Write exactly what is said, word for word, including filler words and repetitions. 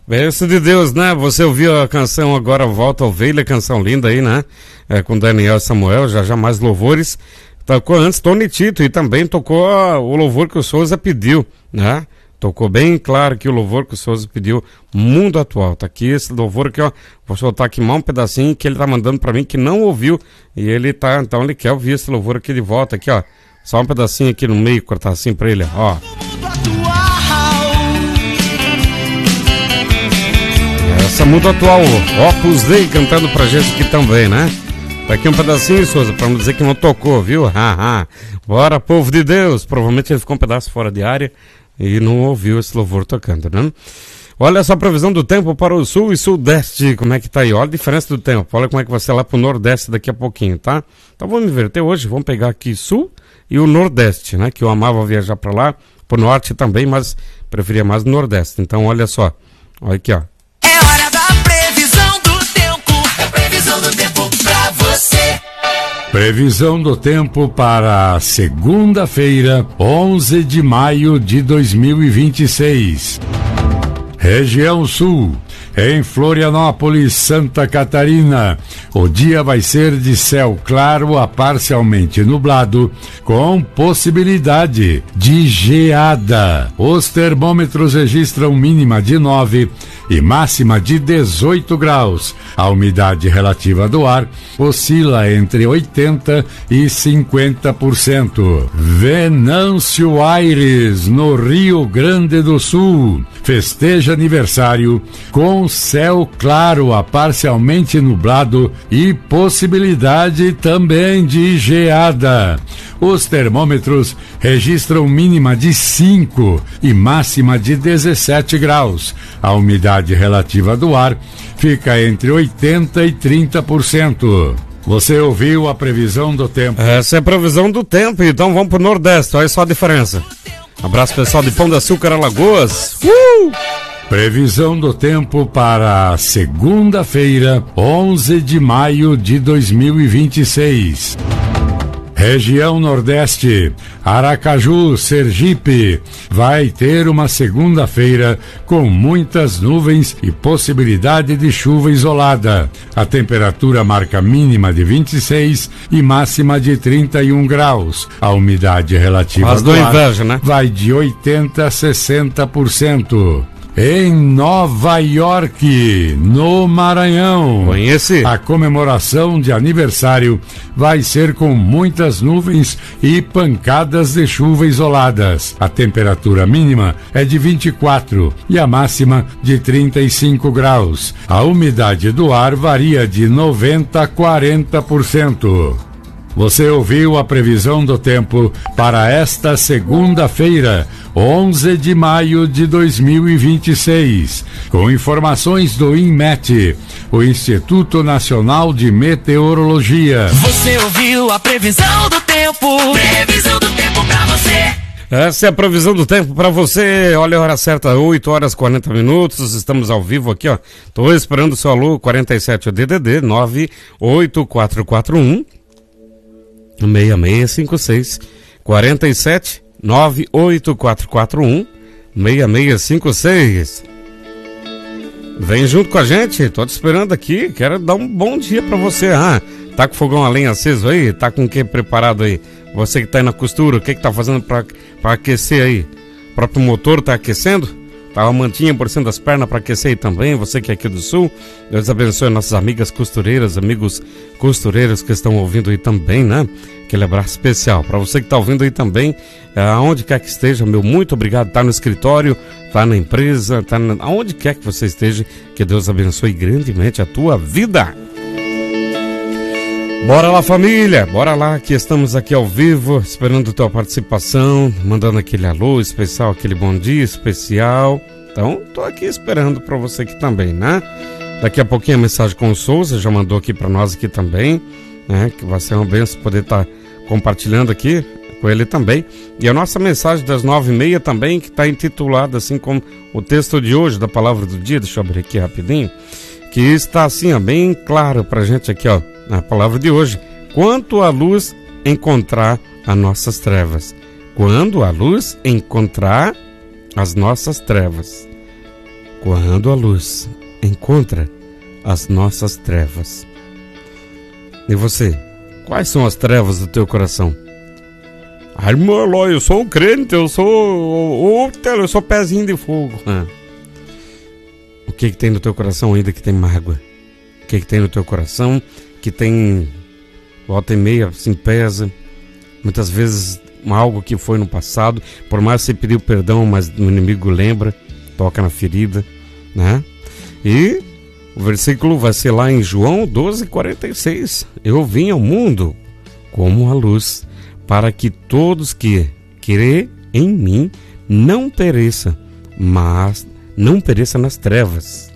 Bênção de Deus, né? Você ouviu a canção Agora Volta a Ovelha, canção linda aí, né? É, com Daniel e Samuel, já já mais louvores. Tocou antes Tony Tito e também tocou o louvor que o Souza pediu, né? Tocou bem claro que o louvor que o Souza pediu, Mundo Atual. Tá aqui esse louvor aqui, ó. Vou soltar aqui mais um pedacinho que ele tá mandando pra mim que não ouviu. E ele tá, então ele quer ouvir esse louvor aqui de volta aqui, ó. Só um pedacinho aqui no meio, cortar assim pra ele, ó. Essa Mundo Atual, Opus Dei cantando pra gente aqui também, né? Tá aqui um pedacinho, Souza, pra não dizer que não tocou, viu? Haha. Bora, povo de Deus. Provavelmente ele ficou um pedaço fora de área e não ouviu esse louvor tocando, né? Olha essa previsão do tempo para o sul e sudeste, como é que tá aí? Olha a diferença do tempo, olha como é que vai ser lá pro nordeste daqui a pouquinho, tá? Então vamos inverter hoje, vamos pegar aqui sul e o nordeste, né? Que eu amava viajar para lá, pro norte também, mas preferia mais o nordeste. Então olha só, olha aqui, ó. É hora da previsão do tempo, é previsão do tempo pra você. Previsão do tempo para segunda-feira, onze de maio de dois mil e vinte e seis. Região Sul, em Florianópolis, Santa Catarina, o dia vai ser de céu claro a parcialmente nublado, com possibilidade de geada. Os termômetros registram mínima de nove e máxima de dezoito graus. A umidade relativa do ar oscila entre oitenta e cinquenta por cento. Venâncio Aires, no Rio Grande do Sul, festeja aniversário com céu claro a parcialmente nublado e possibilidade também de geada. Os termômetros registram mínima de cinco e máxima de dezessete graus. A umidade relativa do ar fica entre oitenta e trinta por cento. Você ouviu a previsão do tempo? Essa é a previsão do tempo, então vamos pro Nordeste, olha só a diferença. Abraço pessoal de Pão de Açúcar, Alagoas. Uh! Previsão do tempo para segunda-feira, onze de maio de dois mil e vinte e seis. Região Nordeste, Aracaju, Sergipe, vai ter uma segunda-feira com muitas nuvens e possibilidade de chuva isolada. A temperatura marca mínima de vinte e seis e máxima de trinta e um graus. A umidade relativa do ar inveja, né? vai de oitenta a sessenta por cento. Em Nova York, no Maranhão, conhece? A comemoração de aniversário vai ser com muitas nuvens e pancadas de chuva isoladas. A temperatura mínima é de vinte e quatro e a máxima de trinta e cinco graus. A umidade do ar varia de noventa a quarenta por cento. Você ouviu a previsão do tempo para esta segunda-feira, onze de maio de dois mil e vinte e seis, com informações do INMET, o Instituto Nacional de Meteorologia. Você ouviu a previsão do tempo, previsão do tempo pra você. Essa é a previsão do tempo para você. Olha a hora certa, oito horas e quarenta minutos. Estamos ao vivo aqui, ó. Tô esperando o seu alô, quarenta e sete, o D D D nove oito quatro quatro um seis seis cinco seis, quarenta e sete, nove oito quatro quatro um seis seis cinco seis. Vem junto com a gente, tô te esperando aqui. Quero dar um bom dia pra você. Ah, tá com o fogão a lenha aceso aí? Tá com o que preparado aí? Você que tá aí na costura, o que que tá fazendo pra, pra aquecer aí? O próprio motor tá aquecendo? Tá uma mantinha por cima das pernas para aquecer aí também, você que é aqui do Sul. Deus abençoe nossas amigas costureiras, amigos costureiros que estão ouvindo aí também, né? Aquele abraço especial para você que está ouvindo aí também, aonde quer que esteja, meu muito obrigado. Tá no escritório, tá na empresa, tá na... aonde quer que você esteja, que Deus abençoe grandemente a tua vida. Bora lá, família, bora lá, que estamos aqui ao vivo, esperando a tua participação, mandando aquele alô especial, aquele bom dia especial. Então, tô aqui esperando para você aqui também, né? Daqui a pouquinho a mensagem com o Souza, já mandou aqui para nós aqui também, né? Que vai ser uma bênção poder estar tá compartilhando aqui com ele também. E a nossa mensagem das nove e meia também, que está intitulada assim como o texto de hoje, da palavra do dia, deixa eu abrir aqui rapidinho, que está assim, ó, bem claro pra gente aqui, ó, na palavra de hoje. Quanto a luz encontrar as nossas trevas. Quando a luz encontrar as nossas trevas. quando a luz encontra as nossas trevas. E você, quais são as trevas do teu coração? Ah, irmão Eloy, eu sou um crente, eu sou o, o, eu sou pezinho de fogo. Ah. O que que tem no teu coração ainda que tem mágoa? O que que tem no teu coração que tem volta e meia, assim, pesa? Muitas vezes algo que foi no passado, por mais que você pediu perdão, mas o inimigo lembra, toca na ferida, né? E o versículo vai ser lá em João doze, quarenta e seis. Eu vim ao mundo como a luz, para que todos que crê em mim não pereça, mas não pereça nas trevas.